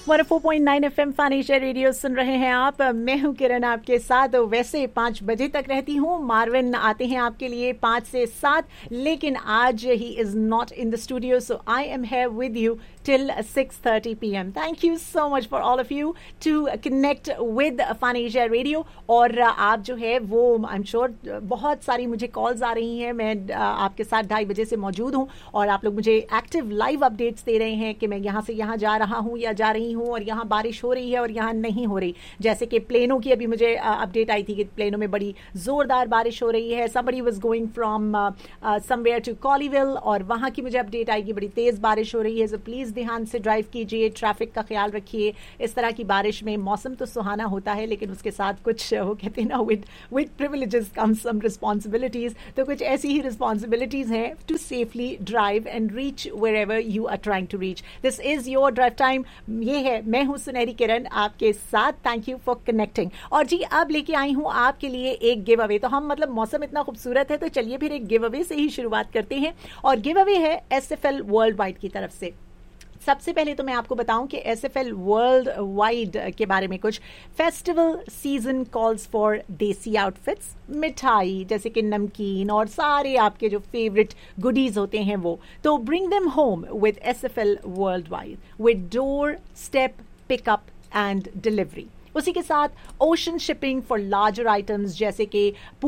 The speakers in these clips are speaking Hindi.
104.9 FM फानिशा रेडियो सुन रहे हैं आप। मैं हूं किरण आपके साथ। वैसे 5 बजे तक रहती हूं। मार्विन आते हैं आपके लिए 5 से 7, लेकिन आज he is not in the studio, so I am here with you till 6:30 p.m. Thank you so much for all of you to connect with Fanisha Radio। और आप जो है वो I'm sure बहुत सारी मुझे कॉल्स आ रही हैं। मैं आपके साथ 2:30 बजे से मौजूद हूँ और आप लोग मुझे एक्टिव लाइव अपडेट्स दे रहे हैं कि मैं यहाँ से यहाँ जा रहा हूँ या जा रही हूँ और यहाँ बारिश हो रही है और यहाँ नहीं हो रही। जैसे कि प्लेनों की अभी मुझे अपडेट आई थी कि प्लेनों में बड़ी जोरदार बारिश हो रही है। somebody was going from somewhere to Colleyville और वहाँ की मुझे अपडेट आएगी बड़ी तेज बारिश हो रही है। So please ध्यान से ड्राइव कीजिए, ट्रैफिक का ख्याल रखिए। इस तरह की बारिश में मौसम तो सुहाना होता है, लेकिन उसके साथ कुछ वो कहते हैं ना, with privileges come some responsibilities. तो कुछ ऐसी ही रिस्पॉन्सिबिलिटीज हैं to safely drive and reach wherever you are trying to reach. This is your drive time. ये है, मैं हूं सुनहरी किरण आपके साथ। Thank you for connecting. और जी, अब लेके आई हूं आपके लिए एक गिव अवे। तो हम मतलब मौसम इतना खूबसूरत है, तो चलिए फिर एक गिव अवे से ही शुरुआत करते हैं। और गिव अवे है SFL वर्ल्ड वाइड की तरफ से। सबसे पहले तो मैं आपको बताऊं कि SFL वर्ल्ड वाइड के बारे में कुछ। फेस्टिवल सीजन कॉल्स फॉर देसी आउटफिट्स, मिठाई जैसे कि नमकीन और सारे आपके जो फेवरेट गुडीज होते हैं वो। तो bring them home with SFL world wide with door step pickup and delivery. उसी के साथ ocean shipping for larger items जैसे कि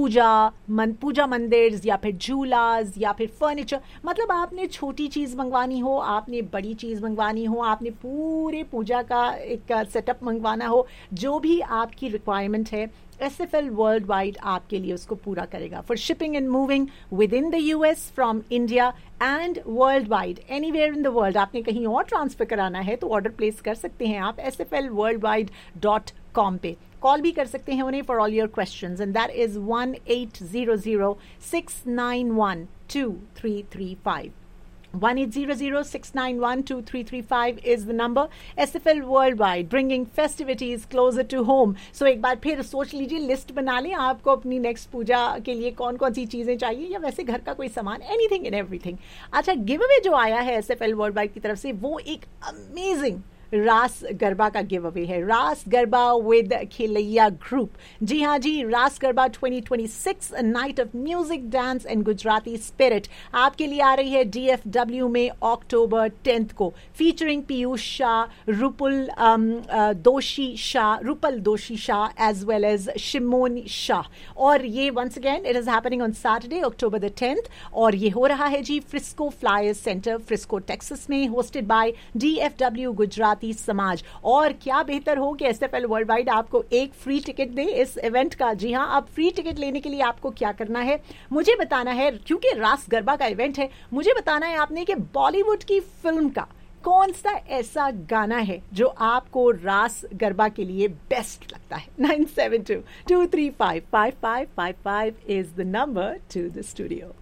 पूजा मंदिर या फिर झूलास या फिर फर्नीचर। मतलब आपने छोटी चीज़ मंगवानी हो, आपने बड़ी चीज़ मंगवानी हो, आपने पूरे पूजा का एक सेटअप मंगवाना हो, जो भी आपकी रिक्वायरमेंट है SFL वर्ल्ड वाइड आपके लिए उसको पूरा करेगा। For shipping and moving with in the US from India and world wide anywhere in the world. आपने कहीं और ट्रांसफर कराना है तो ऑर्डर प्लेस कर सकते हैं आप SFLworldwide.com पे। कॉल भी कर सकते हैं उन्हें for all your questions and that is 1-800-691-2335। 1-800-691-2335 is the number। SFL Worldwide, bringing festivities closer to home। So एक बार फिर सोच लीजिए, लिस्ट बना लें आपको अपनी नेक्स्ट पूजा के लिए कौन कौन सी चीज़ें चाहिए, या वैसे घर का कोई सामान, एनीथिंग एंड एवरीथिंग। अच्छा, गिव अवे जो आया है SFL Worldwide की तरफ से, वो एक अमेजिंग रास गरबा का गिव अवे है। रास गरबा विद खिलैया ग्रुप। जी हाँ जी, रास garba 2026 night of music, dance and Gujarati spirit आपके लिए आ रही है DFW में अक्टूबर 10 को, फीचरिंग पीयूष शाह, रुपल दोषी शाह एज वेल एज शिमोन शाह। और ये once again it is happening on Saturday October the 10th और ये हो रहा है जी Frisco flyers centre, Frisco Texas में, होस्टेड बाय DFW गुजरात समाज। और क्या बेहतर हो कि SFL वर्ल्ड वाइड आपको एक फ्री टिकट दे इस इवेंट का। जी हाँ, अब फ्री टिकट लेने के लिए आपको क्या करना है, मुझे बताना है, क्योंकि रास गरबा का इवेंट है, मुझे बताना है आपने कि बॉलीवुड की फिल्म का कौन सा ऐसा गाना है जो आपको रास गरबा के लिए बेस्ट लगता है। 972-235-5555 is the number to the studio।